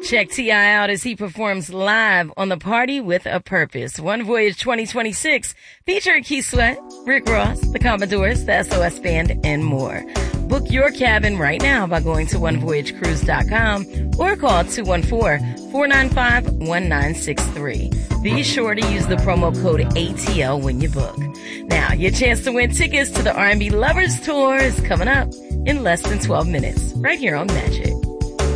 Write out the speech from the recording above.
Check T.I. out as he performs live on The Party with a Purpose, One Voyage 2026, featuring Keith Sweat, Rick Ross, the Commodores, the SOS Band, and more. Book your cabin right now by going to onevoyagecruise.com or call 214-495-1963. Be sure to use the promo code ATL when you book. Now, your chance to win tickets to the R&B Lovers Tour is coming up in less than 12 minutes, right here on Magic.